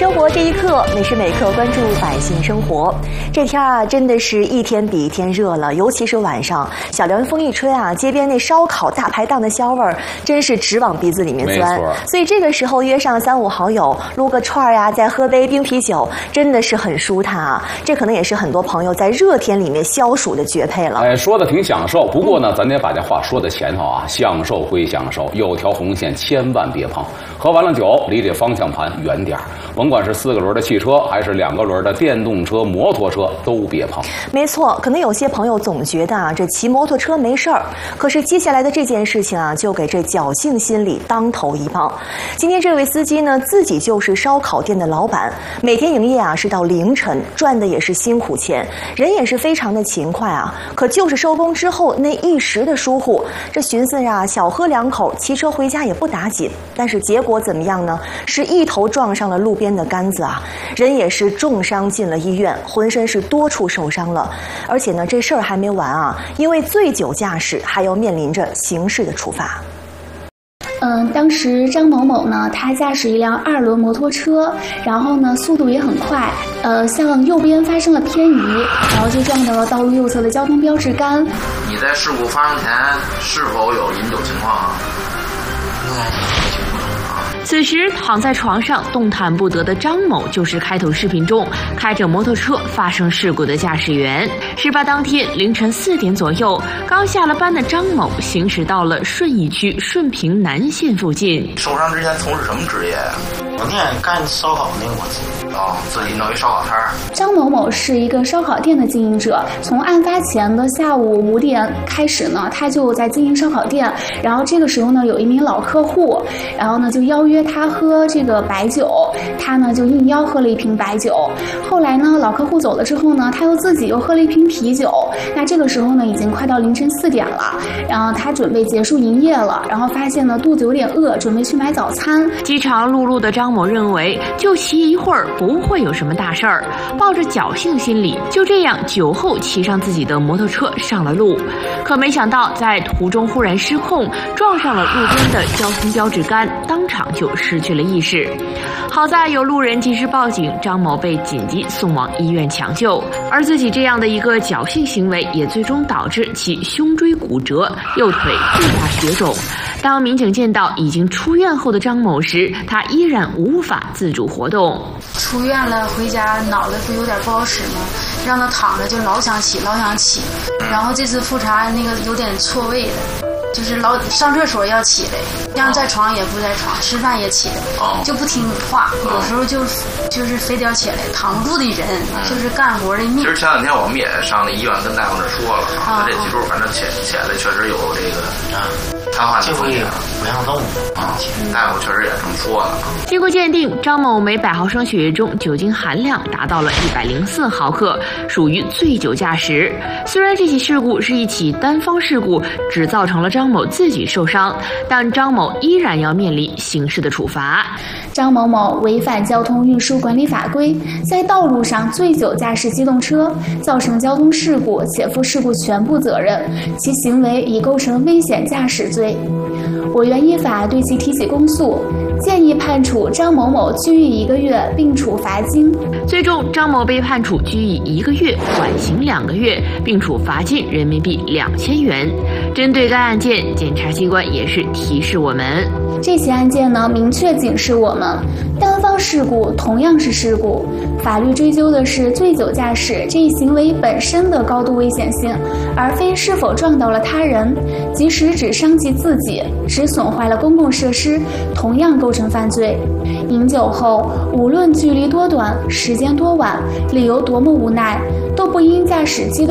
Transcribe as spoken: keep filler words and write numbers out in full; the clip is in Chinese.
生活这一刻，每时每刻关注百姓生活。这天啊，真的是一天比一天热了，尤其是晚上，小凉风一吹啊，街边那烧烤大排档的香味儿，真是直往鼻子里面钻。所以这个时候约上三五好友，撸个串儿呀，再喝杯冰啤酒，真的是很舒坦啊。这可能也是很多朋友在热天里面消暑的绝配了。 哎，说的挺享受，不过呢，咱得把这话说在前头啊，享受归享受，有条红线千万别碰。喝完了酒，离这方向盘远点儿。甭管是四个轮的汽车，还是两个轮的电动车、摩托车，都别碰。 没错，可能有些朋友总觉得啊，这骑摩托车没事儿，可是接下来的这件事情啊，就给这侥幸心理当头一棒。今天这位司机呢，自己就是烧烤店的老板，每天营业啊是到凌晨，赚的也是辛苦钱，人也是非常的勤快啊。可就是收工之后那一时的疏忽，这寻思呀，小喝两口，骑车回家也不打紧。但是结果怎么样呢？是一头撞上了路边的杆子啊，人也是重伤进了医院，浑身是多处受伤了。而且呢，这事儿还没完啊，因为醉酒驾驶还要面临着刑事的处罚。 嗯，当时张某某呢，他驾驶一辆二轮摩托车，然后呢，速度也很快，呃，向右边发生了偏移，然后就撞到了道路右侧的交通标志杆。 你在事故发生前是否有饮酒情况啊？应该有情况。 此时躺在床上动弹不得的张某，就是开头视频中开着摩托车发生事故的驾驶员。事发当天凌晨四点左右，刚下了班的张某行驶到了顺义区顺平南线附近。 受伤之前从事什么职业啊？ 我店干烧烤那个，我哦，自己弄一烧烤摊儿。 张某某是一个烧烤店的经营者，从案发前的下午五点开始呢，他就在经营烧烤店。然后这个时候呢，有一名老客户，然后呢就邀约他喝这个白酒，他呢就应邀喝了一瓶白酒。后来呢，老客户走了之后呢，他又自己又喝了一瓶啤酒。那这个时候呢，已经快到凌晨四点了，然后他准备结束营业了，然后发现呢肚子有点饿，准备去买早餐。 饥肠辘辘的张某认为就骑一会儿不会有什么大事儿，抱着侥幸心理，就这样酒后骑上自己的摩托车上了路。可没想到在途中忽然失控，撞上了路边的交通标志杆，当场就失去了意识。好在有路人及时报警，张某被紧急送往医院抢救。而自己这样的一个侥幸行为，也最终导致其胸椎骨折，右腿巨大血肿。当民警见到已经出院后的张某时，他依然无法自主活动。 出院了回家脑袋不有点不好使吗？让他躺着就老想起老想起，然后这次复查那个有点错位的，就是老上厕所要起来，让在床也不在床，吃饭也起来，就不听话，有时候就就是非得要起来，扛不住的人，就是干活的命。 其实前两天我们也上那医院跟大夫那说了，他这脊柱反正起起来确实有这个啊瘫痪的风险， 不让动啊，大夫确实也这么说的。 经过鉴定，张某每百毫升血液中酒精含量达到了一百零四毫克，属于醉酒驾驶。虽然这起事故是一起单方事故，只造成了张某自己受伤，但张某依然要面临刑事的处罚。 张某某违反交通运输管理法规，在道路上醉酒驾驶机动车，造成交通事故，且负事故全部责任，其行为已构成危险驾驶罪。我院依法对其提起公诉，建议判处张某某拘役一个月，并处罚金。 最终，张某被判处拘役一个月，缓刑两个月，并处罚金人民币两千元。针对该案件，检察机关也是提示我们： 这起案件呢，明确警示我们，单方事故同样是事故，法律追究的是醉酒驾驶这一行为本身的高度危险性，而非是否撞到了他人。即使只伤及自己，只损坏了公共设施，同样构成犯罪。饮酒后，无论距离多短，时间多晚，理由多么无奈，都不应驾驶机动